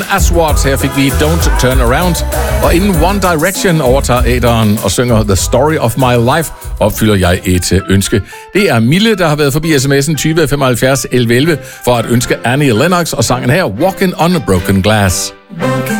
Aswad, her fik vi Don't Turn Around. Og inden One Direction overtager æteren og synger The Story of My Life, opfylder jeg et ønske. Det er Mille, der har været forbi sms'en 20 75 11 11 for at ønske Annie Lennox og sangen her Walking on a Broken Glass.